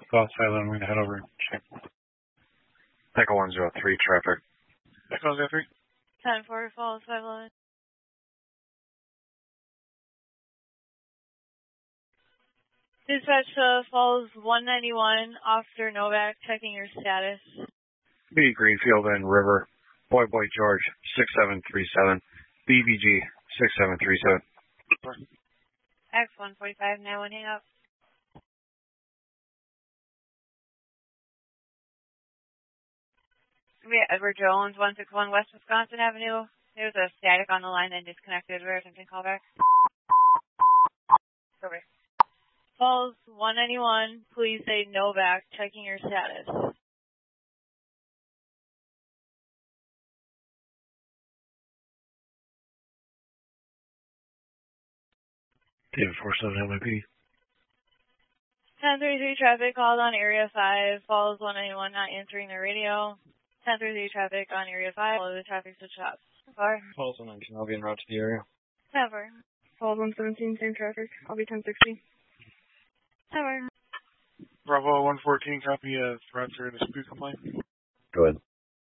Falls 511, I'm going to head over and check. Echo 103, traffic. Echo 03. 10-4, Falls 511. Dispatch Falls 191, Officer Novak, checking your status. B. Greenfield and River. Boy George, 6737. BBG, 6737. X145, 91, hang up. We have Edward Jones, 161 West Wisconsin Avenue. There's a static on the line and disconnected. We're attempting callback. Over. Falls 191, please say Novak, checking your status. David 47 LYP. 1033 traffic called on Area 5. Falls 191 not answering the radio. 1033 traffic on Area 5. Follow the traffic switch off. Far. Falls 119, I'll be en route to the area. Cover. Falls 117, same traffic. I'll be 1060. Cover. Bravo 114, copy of threat or dispute complaint. Go ahead.